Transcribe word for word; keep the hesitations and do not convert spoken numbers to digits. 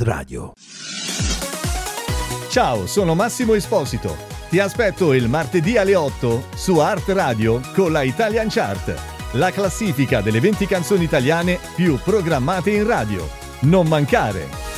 Art Radio. Ciao, sono Massimo Esposito. Ti aspetto il martedì alle otto su Art Radio con la Italian Chart, la classifica delle venti canzoni italiane più programmate in radio. Non mancare!